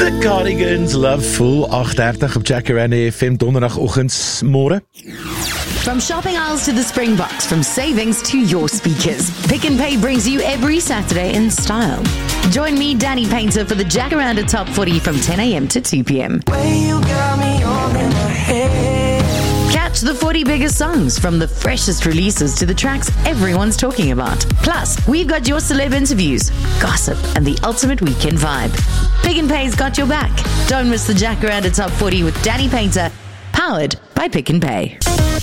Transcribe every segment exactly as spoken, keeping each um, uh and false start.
The Cardigans, Love Fool, agt dertig op Jacaranda F M donderdagoggends môre. From shopping aisles to the Springboks, from savings to your speakers, Pick and Pay brings you every Saturday in style. Join me, Danny Painter, for the Jacaranda Top forty from ten a.m. to two p.m. Catch the forty biggest songs, from the freshest releases to the tracks everyone's talking about. Plus, we've got your celeb interviews, gossip, and the ultimate weekend vibe. Pick and Pay's got your back. Don't miss the Jacaranda Top forty with Danny Painter, powered by Pick and Pay.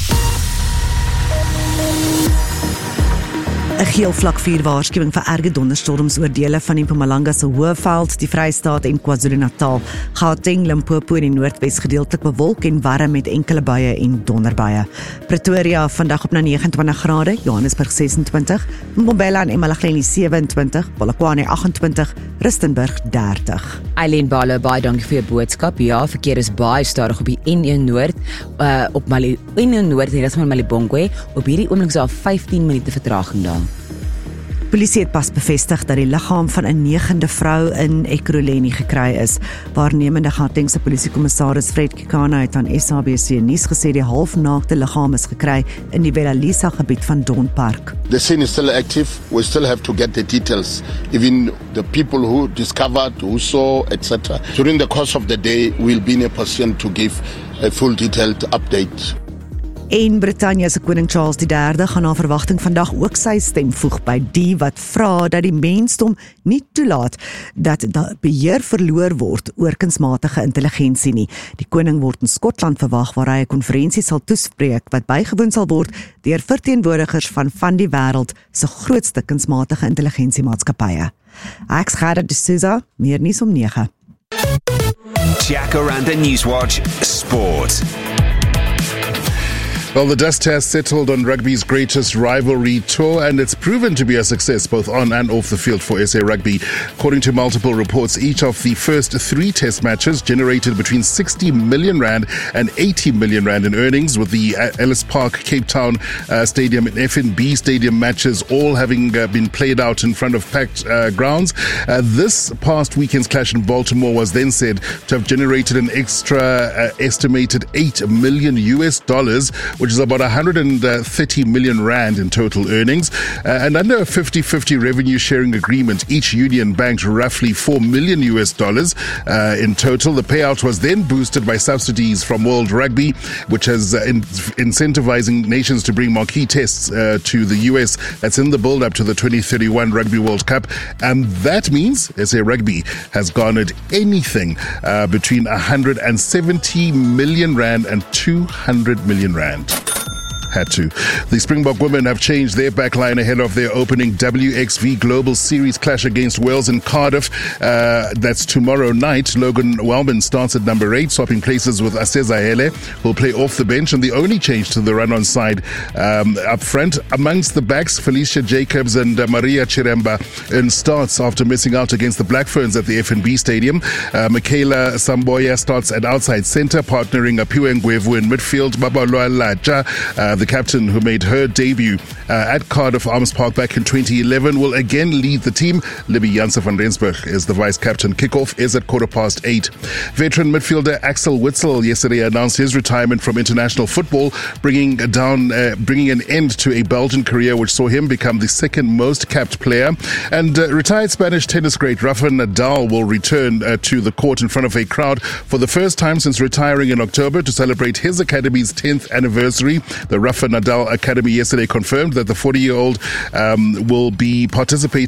'n geel vlak vier waarskuwing vir erge donderstorms oor dele van die Mpumalanga se Hoëveld, die Vrystaat en KwaZulu-Natal. Gauteng, Limpopo en die Noordwes gedeeltelik bewolk en warm met enkele buie en donderbuie. Pretoria vandag op na vyf nege grade, Johannesburg ses en twintig, Mbombela en eMalahleni sewe en twintig, Polokwane agt en twintig, Rustenburg dertig. Eileen Balo, baie dankie vir jou boodskap. Ja, verkeer is baie stadig op die N een Noord, uh, op Mali, N een Noord en res van Malibongwe. Op hierdie oomblik is daar vyftien minute vertraging daar. Polisie het pas bevestig dat die liggaam van 'n negende vrou in Ekurhuleni gekry is. Waarnemende Gautengse polisiekommissaris Fred Kikana het aan S A B C nuus gesê die halfnaakte liggaam is gekry in die Bellalisa gebied van Don Park. The scene is still active. We still have to get the details, even the people who discovered, who saw, et cetera. During the course of the day, we'll be in a position to give a full detailed update. En Britannia se koning Charles die derde gaan na verwagting vandag ook sy stem voeg by die wat vra dat die mensdom nie toelaat dat da beheer verloor word oor kunsmatige intelligensie nie. Die koning word in Skotland verwag waar hy 'n konferensie sal toespreek wat bygewoon sal word deur verteenwoordigers van van die wêreld se grootste kunsmatige intelligensiemaatskappye. Ek's Gerard de Souza, meer nuus om nege. Jacaranda Newswatch Sport. Well, the dust has settled on rugby's greatest rivalry tour, and it's proven to be a success both on and off the field for S A Rugby. According to multiple reports, each of the first three test matches generated between sixty million rand and eighty million rand in earnings, with the Ellis Park, Cape Town uh, Stadium and F N B Stadium matches all having uh, been played out in front of packed uh, grounds. Uh, this past weekend's clash in Baltimore was then said to have generated an extra uh, estimated eight million U S dollars, which is about one hundred thirty million rand in total earnings. Uh, and under a fifty-fifty revenue sharing agreement, each union banked roughly four million U S dollars uh, in total. The payout was then boosted by subsidies from World Rugby, which has uh, in- incentivizing nations to bring marquee tests uh, to the U S. That's in the build-up to the twenty thirty-one Rugby World Cup. And that means S A Rugby has garnered anything uh, between one hundred seventy million rand and two hundred million rand. Had to. The Springbok women have changed their backline ahead of their opening W X V Global Series clash against Wales in Cardiff. Uh, that's tomorrow night. Logan Wellman starts at number eight, swapping places with Aseza Hele, who'll play off the bench. And the only change to the run-on side um, up front, amongst the backs, Felicia Jacobs and uh, Maria Chiremba in starts after missing out against the Black Ferns at the F N B Stadium. Uh, Michaela Samboya starts at outside centre, partnering Apiwe Ngwevu in midfield. Babalwa Laja, uh, the captain who made her debut uh, at Cardiff Arms Park back in twenty eleven, will again lead the team. Libby Janse van Rensburg is the vice-captain. Kickoff is at quarter past eight. Veteran midfielder Axel Witsel yesterday announced his retirement from international football, bringing down, uh, bringing an end to a Belgian career which saw him become the second most capped player. And uh, retired Spanish tennis great Rafa Nadal will return uh, to the court in front of a crowd for the first time since retiring in October to celebrate his academy's tenth anniversary. The Rafa Nadal Academy yesterday confirmed that the forty-year-old um, will be participating